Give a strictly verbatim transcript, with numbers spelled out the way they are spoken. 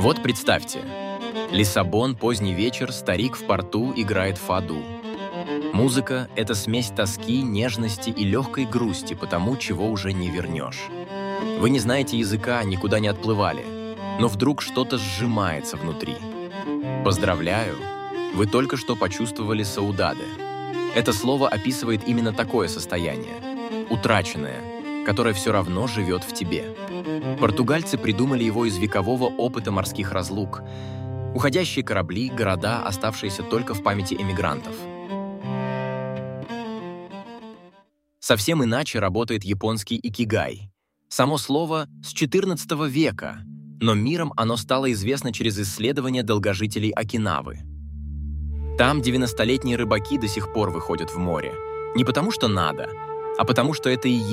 Вот представьте, Лиссабон, поздний вечер, старик в порту играет фаду. Музыка — это смесь тоски, нежности и легкой грусти по тому, чего уже не вернешь. Вы не знаете языка, никуда не отплывали, но вдруг что-то сжимается внутри. Поздравляю, вы только что почувствовали саудаде. Это слово описывает именно такое состояние — утраченное, которое все равно живет в тебе. Португальцы придумали его из векового опыта морских разлук. Уходящие корабли, города, оставшиеся только в памяти эмигрантов. Совсем иначе работает японский икигай. Само слово с четырнадцатого века, но миром оно стало известно через исследования долгожителей Окинавы. Там девяностолетние рыбаки до сих пор выходят в море. Не потому что надо, а потому что это и